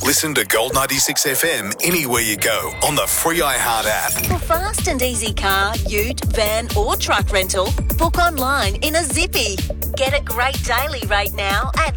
Listen to Gold 96 FM anywhere you go on the free iHeart app. For fast and easy car, ute, van or truck rental, book online in a Zippy. Get a great daily rate now at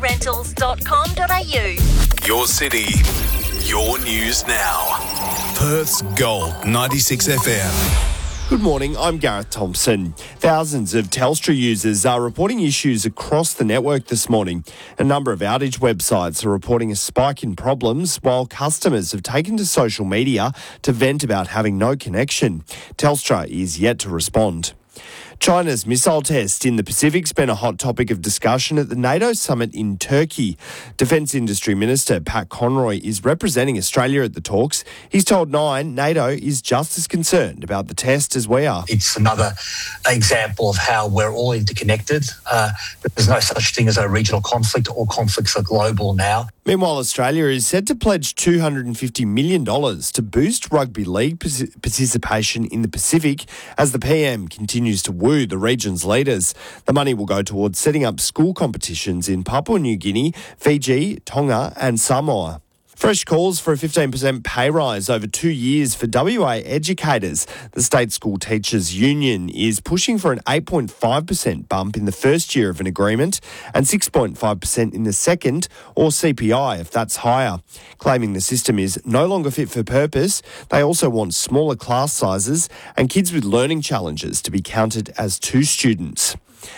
zippyrentals.com.au. Your city, your news now. Perth's Gold 96 FM. Good morning, I'm Gareth Thompson. Thousands of Telstra users are reporting issues across the network this morning. A number of outage websites are reporting a spike in problems, while customers have taken to social media to vent about having no connection. Telstra is yet to respond. China's missile test in the Pacific's been a hot topic of discussion at the NATO summit in Turkey. Defence Industry Minister Pat Conroy is representing Australia at the talks. He's told Nine NATO is just as concerned about the test as we are. It's another example of how we're all interconnected. There's no such thing as a regional conflict. All conflicts are global now. Meanwhile, Australia is set to pledge $250 million to boost rugby league participation in the Pacific as the PM continues to woo the region's leaders. The money will go towards setting up school competitions in Papua New Guinea, Fiji, Tonga and Samoa. Fresh calls for a 15% pay rise over 2 years for WA educators. The State School Teachers Union is pushing for an 8.5% bump in the first year of an agreement and 6.5% in the second, or CPI if that's higher. Claiming the system is no longer fit for purpose, they also want smaller class sizes and kids with learning challenges to be counted as 2 students.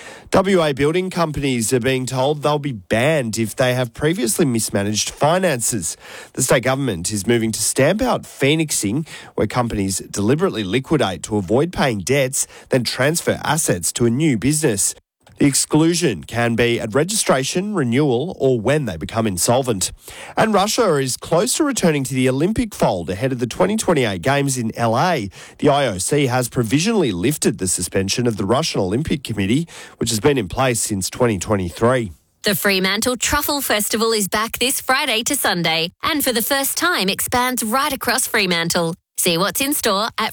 WA building companies are being told they'll be banned if they have previously mismanaged finances. The state government is moving to stamp out phoenixing, where companies deliberately liquidate to avoid paying debts, then transfer assets to a new business. The exclusion can be at registration, renewal, or when they become insolvent. And Russia is close to returning to the Olympic fold ahead of the 2028 Games in LA. The IOC has provisionally lifted the suspension of the Russian Olympic Committee, which has been in place since 2023. The Fremantle Truffle Festival is back this Friday to Sunday and for the first time expands right across Fremantle. See what's in store at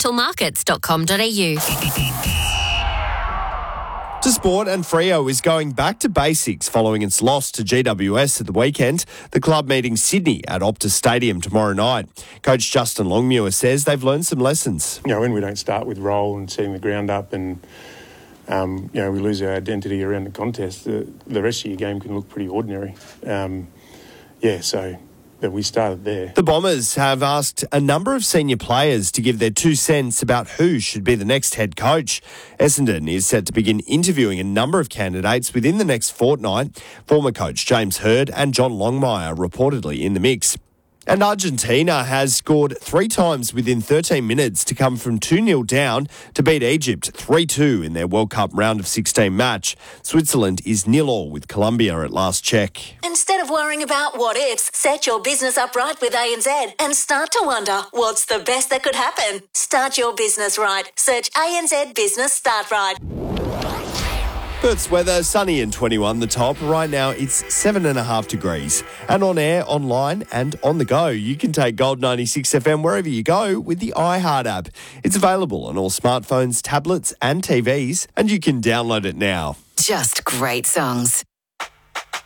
fremantlemarkets.com.au. To sport, and Freo is going back to basics following its loss to GWS at the weekend. The club meeting Sydney at Optus Stadium tomorrow night. Coach Justin Longmuir says they've learned some lessons. When we don't start with roll and setting the ground up and we lose our identity around the contest, the rest of your game can look pretty ordinary. So that we started there. The Bombers have asked a number of senior players to give their 2 cents about who should be the next head coach. Essendon is set to begin interviewing a number of candidates within the next fortnight. Former coach James Hird and John Longmire reportedly in the mix. And Argentina has scored 3 times within 13 minutes to come from 2-0 down to beat Egypt 3-2 in their World Cup round of 16 match. Switzerland is 0-0 with Colombia at last check. Instead of worrying about what ifs, set your business up right with ANZ and start to wonder what's the best that could happen. Start your business right. Search ANZ Business Start Right. Perth's weather, sunny and 21 the top. Right now it's 7.5 degrees. And on air, online and on the go, you can take Gold 96 FM wherever you go with the iHeart app. It's available on all smartphones, tablets and TVs, and you can download it now. Just great songs.